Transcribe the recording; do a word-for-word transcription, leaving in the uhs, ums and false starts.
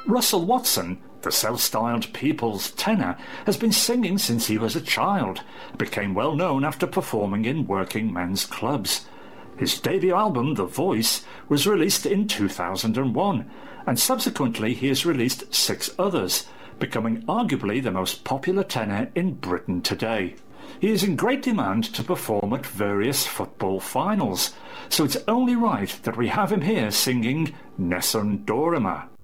Russell Watson, the self-styled people's tenor, has been singing since he was a child, became well known after performing in working men's clubs. His debut album, The Voice, was released in two thousand one, and subsequently he has released six others, becoming arguably the most popular tenor in Britain today. He is in great demand to perform at various football finals, so it's only right that we have him here singing Nessun Dorma.